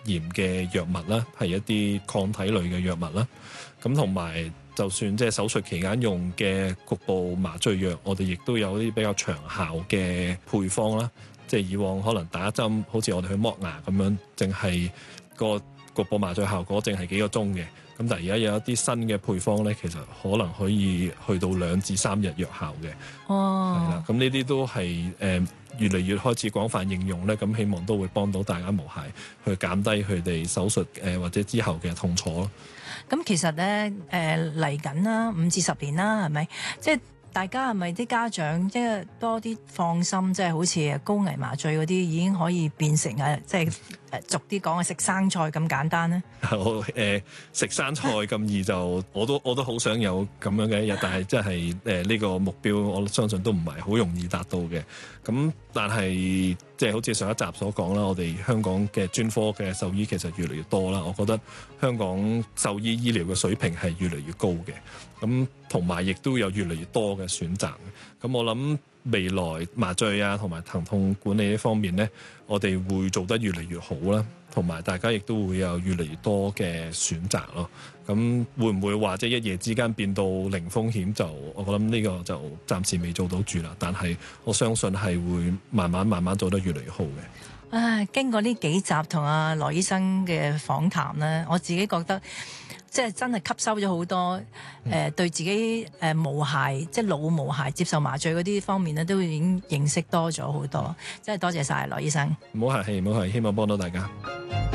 炎嘅藥物啦，係一啲抗體類嘅藥物啦。咁同埋就算即係手術期間用嘅局部麻醉藥，我哋亦都有啲比較長效嘅配方啦。即係以往可能打一針，好似我哋去剝牙咁樣，淨係個局部麻醉效果淨係幾個鐘嘅。咁但係而家有一啲新嘅配方咧，其實可能可以去到2至3日藥效嘅。 哦， 係啦，咁呢啲都係越嚟越開始廣泛應用咧，咁希望都會幫到大家無懈去減低佢哋手術或者之後嘅痛楚咯。 咁其實咧嚟緊啦，5至10年啦，係咪？即係大家係咪啲家長即係多啲放心，即係好似高危麻醉嗰啲已經可以變成即係俗啲講食生菜咁簡單咧？ 我食生菜咁易就我都好想有咁樣嘅一日，但係即係呢個目標，我相信都唔係好容易達到嘅。咁但係即係好似上一集所講啦，我哋香港嘅專科嘅獸醫其實越嚟越多啦。我覺得香港獸醫醫療嘅水平係越嚟越高嘅。咁同埋亦都有越嚟越多嘅選擇。咁我諗未來麻醉啊同埋疼痛管理呢方面呢，我哋會做得越嚟越好啦。同埋大家亦都會有越嚟越多嘅選擇咯。咁會唔會話即係一夜之間變到零風險？就我諗呢個就暫時未做到住啦。但係我相信係會慢慢做得越嚟越好嘅。 唉，經過呢幾集同阿羅醫生嘅訪談咧，我自己覺得即係真係吸收咗好多對自己無懈即係腦無懈接受麻醉嗰啲方面咧，都已經認識多咗好多。真係多謝晒羅醫生。 唔好客氣，唔好客氣，希望幫到大家。